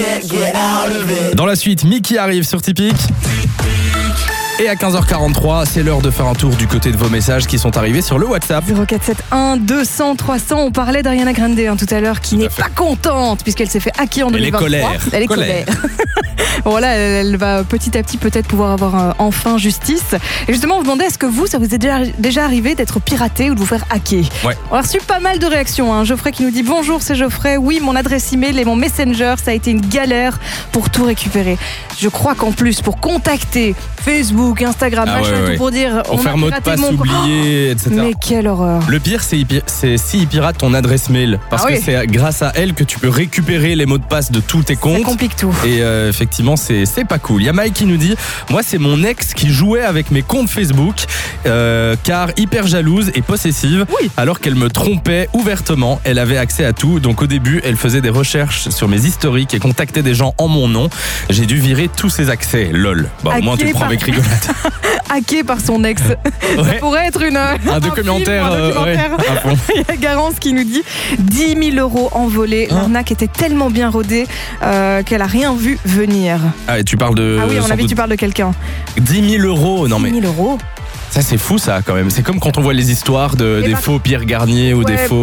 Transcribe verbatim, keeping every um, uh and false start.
Dans la suite, Mickey arrive sur Typique. Et à quinze heures quarante-trois, c'est l'heure de faire un tour du côté de vos messages qui sont arrivés sur le WhatsApp. zéro quatre sept un deux cents trois cents. On parlait d'Ariana Grande hein, tout à l'heure qui n'est pas contente puisqu'elle s'est fait hacker en deux mille vingt-trois. Elle est colère. Elle est colère. Voilà, elle, elle va petit à petit peut-être pouvoir avoir euh, enfin justice. Et justement, on vous demandait est-ce que vous, ça vous est déjà, déjà arrivé d'être piraté ou de vous faire hacker? Ouais. On a reçu pas mal de réactions. Hein. Geoffrey qui nous dit bonjour, c'est Geoffrey. Oui, mon adresse email et mon Messenger, ça a été une galère pour tout récupérer. Je crois qu'en plus, pour contacter Facebook, Instagram, Ah machin, ouais, ouais. tout pour dire Pour on faire a mot de piraté passe mon oublié, et cetera. Mais quelle horreur. Le pire, c'est, c'est s'ils piratent ton adresse mail. Parce Ah que oui. c'est grâce à elle que tu peux récupérer les mots de passe de tous tes Ça comptes. complique tout. Et euh, effectivement, c'est, c'est pas cool. Il y a Mike qui nous dit moi, c'est mon ex qui jouait avec mes comptes Facebook, euh, car hyper jalouse et possessive. Oui. Alors qu'elle me trompait ouvertement. Elle avait accès à tout. Donc au début, elle faisait des recherches sur mes historiques et contactait des gens en mon nom. J'ai dû virer tous ses accès. Lol. Bah, au moins, tu Hacké le prends par- avec rigolade. Hacké par son ex. Ça Ouais. pourrait être une, un, documentaire, film, un euh, documentaire. ouais, à fond. Il y a Garance qui nous dit dix mille euros envolés. Hein L'arnaque était tellement bien rodée euh, qu'elle a rien vu venir. Ah, et tu parles de. ah oui, à mon sans avis, doute tu parles de quelqu'un. dix mille euros. Non, mais dix mille euros. ça, c'est fou, ça, quand même. C'est comme quand on voit les histoires de, Et des par- faux Pierre Garnier ou Ouais. des faux.